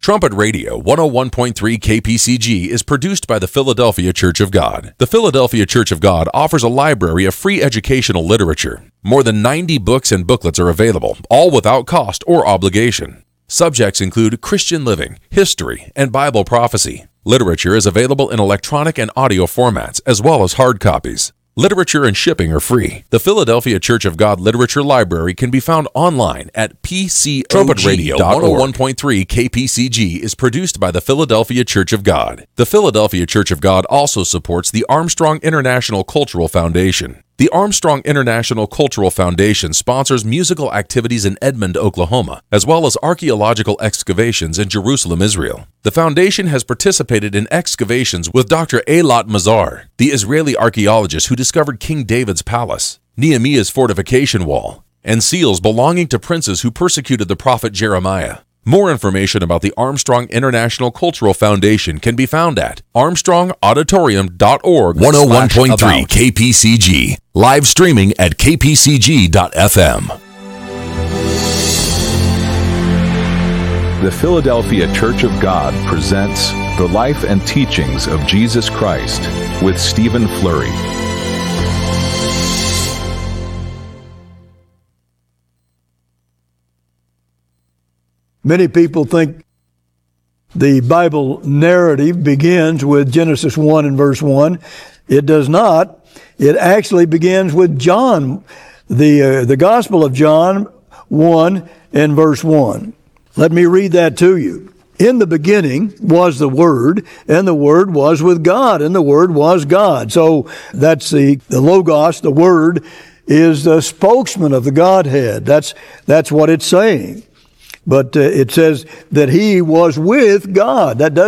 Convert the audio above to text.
Trumpet Radio 101.3 KPCG is produced by the Philadelphia Church of God. The Philadelphia Church of God offers a library of free educational literature. More than 90 books and booklets are available, all without cost or obligation. Subjects include Christian living, history, and Bible prophecy. Literature is available in electronic and audio formats, as well as hard copies. Literature and shipping are free. The Philadelphia Church of God Literature Library can be found online at pcog.org. Trumpet Radio 101.3 KPCG is produced by the Philadelphia Church of God. The Philadelphia Church of God also supports the Armstrong International Cultural Foundation. The Armstrong International Cultural Foundation sponsors musical activities in Edmond, Oklahoma, as well as archaeological excavations in Jerusalem, Israel. The foundation has participated in excavations with Dr. Eilat Mazar, the Israeli archaeologist who discovered King David's palace, Nehemiah's fortification wall, and seals belonging to princes who persecuted the prophet Jeremiah. More information about the Armstrong International Cultural Foundation can be found at armstrongauditorium.org. 101.3 KPCG, live streaming at kpcg.fm. The Philadelphia Church of God presents The Life and Teachings of Jesus Christ with Stephen Flurry. Many people think the Bible narrative begins with Genesis 1 and verse 1. It does not. It actually begins with John, the Gospel of John 1 and verse 1. Let me read that to you. In the beginning was the Word, and the Word was with God, and the Word was God. So that's the Logos, the Word, is the spokesman of the Godhead. That's what it's saying. But it says that he was with God. That does